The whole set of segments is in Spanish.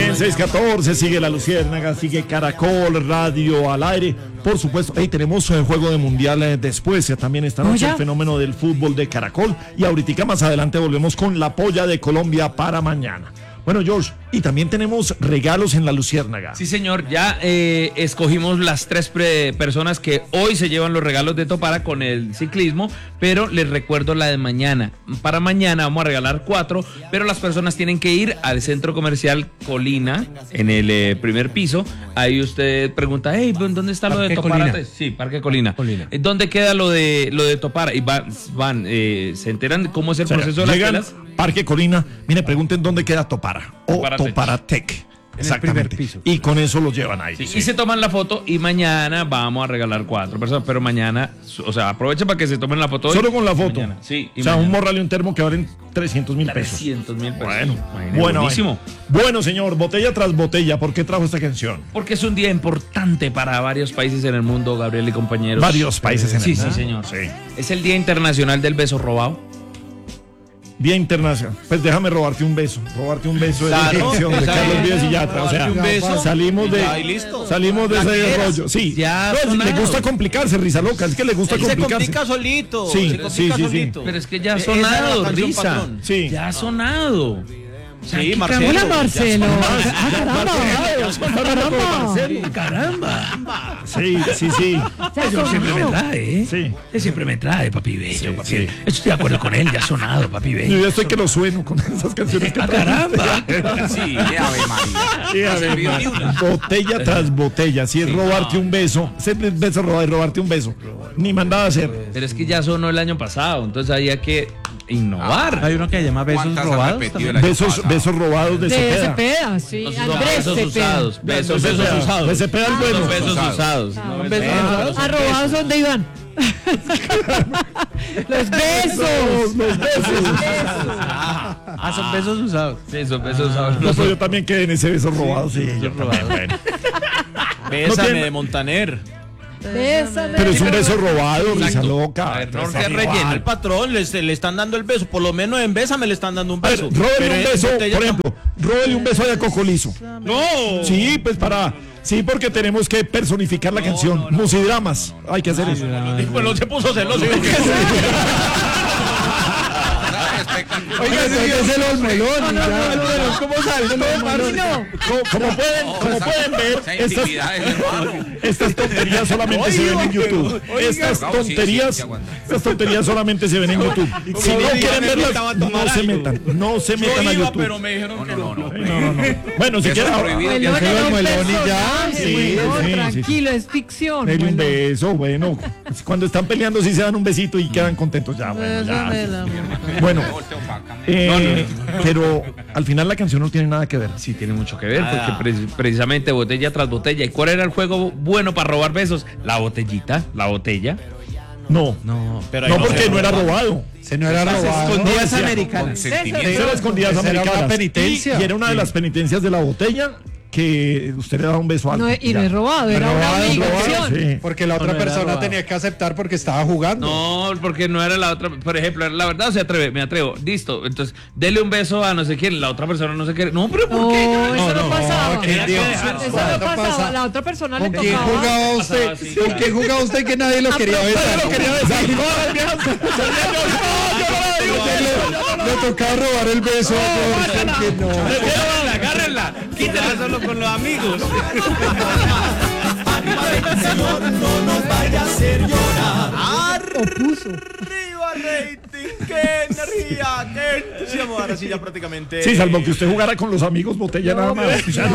bien, 6:14, sigue La Luciérnaga, sigue Caracol Radio al aire. Por supuesto, tenemos juego de mundial después, también esta noche el fenómeno del fútbol de Caracol. Y ahorita más adelante volvemos con la polla de Colombia para mañana. Bueno, George, y también tenemos regalos en La Luciérnaga. Sí, señor, ya escogimos las 3 personas que hoy se llevan los regalos de Topara con el ciclismo, pero les recuerdo la de mañana. Para mañana vamos a regalar 4, pero las personas tienen que ir al centro comercial Colina, en el primer piso. Ahí usted pregunta, ¿dónde está lo de Topara? Colina. Sí, Parque Colina. ¿Dónde queda lo de Topara? Y van, se enteran de cómo es el proceso de las telas. Parque Colina, mire, pregunten dónde queda Topara o Toparatec. Exactamente. Y con eso los llevan ahí. Sí. Y se toman la foto y mañana vamos a regalar 4 personas, pero mañana, o sea, aprovechen para que se tomen la foto. Solo con la foto. Mañana. Sí. O sea, un morral y un termo que valen 300,000 pesos. 300,000 pesos. Bueno, buenísimo. Bueno, señor, botella tras botella, ¿por qué trajo esta canción? Porque es un día importante para varios países en el mundo, Gabriel y compañeros. Varios países en el mundo. Sí, señor. Sí. Es el Día Internacional del Beso Robado. Día Internacional. Pues déjame robarte un beso. De la canción de Carlos Vives y Yatra. O sea, salimos de ese rollo. Sí. Le gusta complicarse, risa loca. Es que le gusta complicarse. Se complica solito. Sí. Pero es que ya ha sonado, risa. Sí. Ya ha sonado. Sí, Marcelo. Hola, Marcelo. Caramba. Sí. Yo siempre me trae, Sí. Él siempre me trae, papi bello, papi. Estoy de acuerdo con él, ya ha sonado, papi bello. Yo ya estoy que lo sueno con esas canciones que caramba. Sí, Ave María. Botella tras botella. Si es robarte un beso, beso robado y robarte un beso. Ni mandada a hacer. Pero es que ya sonó el año pasado, entonces había que innovar. Hay uno que se llama besos robados. Besos robados de Cepeda. Cepeda, sí. Andrés Cepeda. Besos usados. De Cepeda el bueno. Besos usados. A robados son de Iván. Los besos. Son besos usados. Sí, son besos usados. No, pues yo también quedé en ese beso robado, sí. Bésame de Montaner. Bésame. Pero es un beso robado, risa loca. Al patrón le están dando el beso. Por lo menos en Bésame le están dando un beso. Róbele un beso, por ejemplo. Róbele un beso a Coco Liso. No. Sí, pues sí, porque tenemos que personificar la canción. Musidramas. Hay que hacer eso. Bueno, se puso celoso. Oiga, ese es el melón. ¿Cómo sale? Como pueden ver, estas tonterías solamente se ven en YouTube. Estas tonterías solamente se ven en YouTube. Si no quieren verlas, no se metan a YouTube. Pero me dijeron que no. Bueno, si quieren El melón y ya. Sí, tranquilo, es ficción. Denle un beso, bueno. Cuando están peleando sí se dan un besito y quedan contentos ya. Bueno, pero al final la canción no tiene nada que ver. Sí, tiene mucho que ver, porque precisamente botella tras botella. ¿Y cuál era el juego bueno para robar besos? La botella. No, pero porque no era robado. No era robado. Escondidas americanas. Era escondidas americanas. Era una penitencia. Y era una de las penitencias de la botella, que usted le daba un beso a alguien. Y no es robado, era una obligación. Sí. Porque la otra persona tenía que aceptar porque estaba jugando. No, porque no era la otra. Por ejemplo, la verdad me atrevo. Listo. Entonces, dele un beso a no sé quién. La otra persona no se quiere. No, pero ¿por qué? Eso no pasaba. Eso no pasaba. La otra persona le ¿Con quién tocaba. jugaba usted? ¿Con quién jugaba usted que nadie lo quería besar? Le tocaba robar el beso. Agárrenla. Quítela solo con los amigos. Señor, no nos vaya a hacer llorar. Arriba rating, qué energía, qué entusiasmo. Ahora sí ya prácticamente. Sí, salvo que usted jugara con los amigos botella nada más. O sea,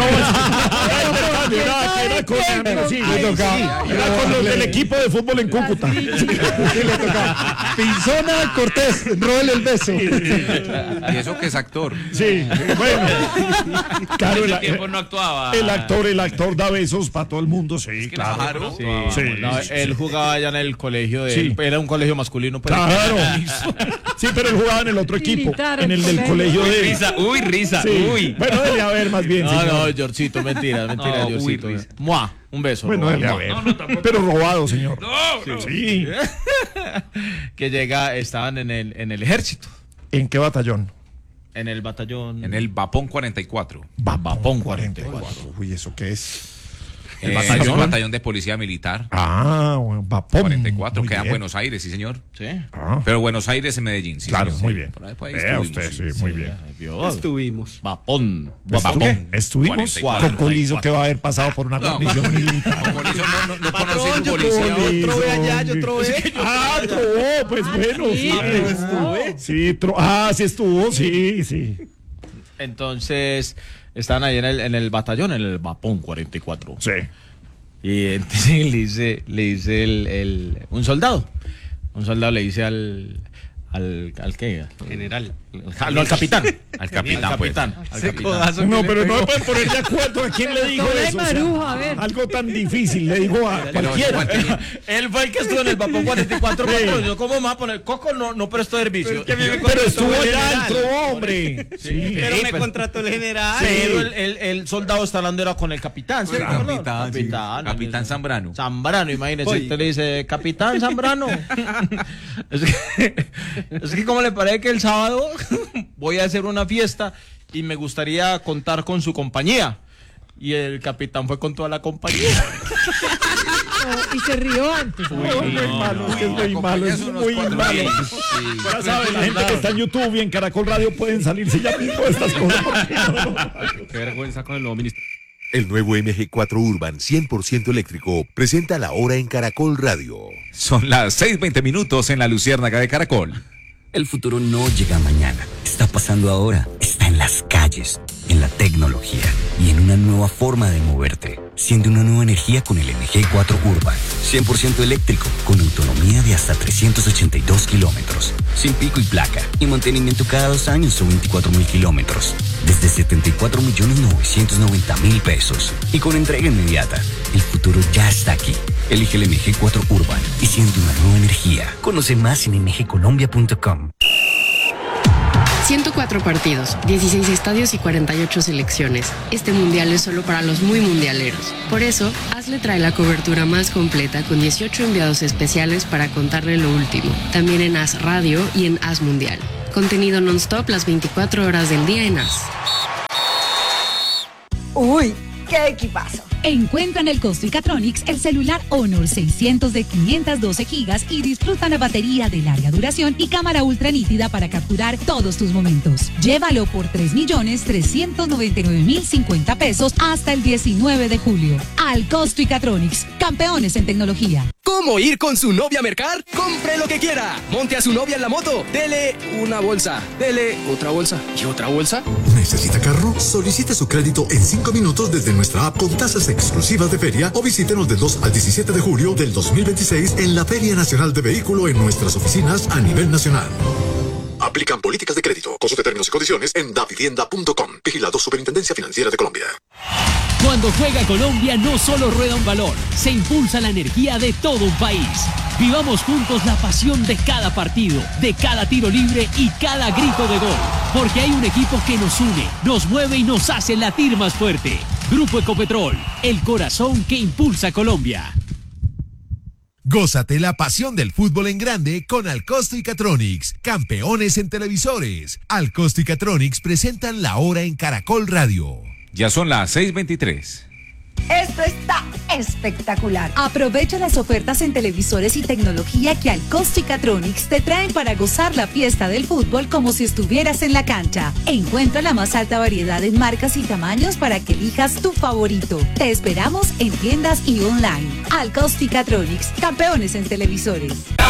era con los del equipo de fútbol en Cúcuta. Sí, le tocaba. Pinzona Cortés, róbele el beso. Y eso que es actor. Sí, bueno. Claro, En ese tiempo no actuaba. El actor da besos para todo el mundo, sí, claro. Sí. No, él jugaba allá en el colegio era un colegio masculino. Pues. Claro. Sí, pero él jugaba en el otro equipo, en el del colegio de Risa. Sí. Bueno, debe haber más bien. No, Georgito, mentira, Georgito. Un beso. Bueno, debe haber. Pero robado, señor. Sí. Que estaban en el ejército. ¿En qué batallón? En el batallón. En el Vapón 44. Vapón 44. Uy, ¿eso qué es? ¿El batallón? Batallón de Policía Militar. Bueno, Vapón 44, muy queda en bien. Buenos Aires, sí, señor. Sí. Pero Buenos Aires en Medellín, sí. Claro, señor. muy bien. Por ahí Vea estuvimos, usted, sí, muy bien. Estuvimos. Vapón. Estuvimos 44. con Colizo que va a haber pasado por una guarnición militar. Como Colizo no Patrón, conocí su yo policía. Yo trové allá, yo trové. Trobó, pues bueno, sí. Sí, sí estuvo, sí. Entonces, estaban ahí en el batallón, en el Vapón 44. Sí. Y entonces le dice un soldado. Un soldado le dice al ¿qué? General. No, al capitán. Al capitán, pues. No, pero no pueden poner de acuerdo a quién le dijo Doble eso. maruja, a ver. Algo tan difícil, le digo a cualquiera. Él fue el que estuvo en el Vapón 44. Sí. Patrón. Yo, ¿cómo me va a poner? Coco no prestó servicio. Pero estuvo ya, entró, hombre. Sí. Pero me contrató el general. Pero el soldado está hablando era con el capitán, ¿sí? Capitán Zambrano. Zambrano, imagínese, Oye. usted le dice, Capitán Zambrano. es que como le parece que el sábado voy a hacer una fiesta y me gustaría contar con su compañía. Y el capitán fue con toda la compañía. Y se rió antes. Muy malo, es que es muy malo, es muy malo. Ya saben, la gente que está en YouTube y en Caracol Radio pueden salirse ya mismo de estas cosas. Qué vergüenza con el nuevo ministro. El nuevo MG4 Urban 100% eléctrico presenta la hora en Caracol Radio. Son las 6:20 en la Luciérnaga de Caracol. El futuro no llega mañana, está pasando ahora, está en las calles, en la tecnología y en una nueva forma de moverte. Siente una nueva energía con el MG4 Urban, 100% eléctrico, con autonomía de hasta 382 kilómetros, sin pico y placa, y mantenimiento cada 2 años o 24.000 kilómetros, desde 74.990.000 pesos, y con entrega inmediata. El futuro ya está aquí. Elige el MG4 Urban y siente una nueva energía. Conoce más en mgcolombia.com. 104 partidos, 16 estadios y 48 selecciones. Este mundial es solo para los muy mundialeros. Por eso, AS le trae la cobertura más completa con 18 enviados especiales para contarle lo último. También en AS Radio y en AS Mundial. Contenido non-stop las 24 horas del día en AS. ¡Uy! ¡Qué equipazo! Encuentra en el Costo-Icatronics el celular Honor 600 de 512 gigas y disfruta la batería de larga duración y cámara ultra nítida para capturar todos tus momentos. Llévalo por 3.399.050 pesos hasta el 19 de julio. Al Costo-Icatronics, campeones en tecnología. ¿Cómo ir con su novia a mercar? ¡Compre lo que quiera! Monte a su novia en la moto. Dele una bolsa. Dele otra bolsa. ¿Y otra bolsa? ¿Necesita carro? Solicite su crédito en 5 minutos desde nuestra app con tasas exclusivas de feria o visítenos del 2 al 17 de julio del 2026 en la Feria Nacional de Vehículo en nuestras oficinas a nivel nacional. Aplican políticas de crédito. Consulte términos y condiciones en davivienda.com. Vigilado Superintendencia Financiera de Colombia. Cuando juega Colombia no solo rueda un balón, se impulsa la energía de todo un país. Vivamos juntos la pasión de cada partido, de cada tiro libre y cada grito de gol. Porque hay un equipo que nos une, nos mueve y nos hace latir más fuerte. Grupo Ecopetrol, el corazón que impulsa a Colombia. Gózate la pasión del fútbol en grande con Alcosto-Icatronics, campeones en televisores. Alcosto-Icatronics presentan la hora en Caracol Radio. Ya son las 6:23. Esto está espectacular. Aprovecha las ofertas en televisores y tecnología que Alcosto-Icatronics te traen para gozar la fiesta del fútbol como si estuvieras en la cancha. Encuentra la más alta variedad en marcas y tamaños para que elijas tu favorito. Te esperamos en tiendas y online. Alcosto-Icatronics, campeones en televisores.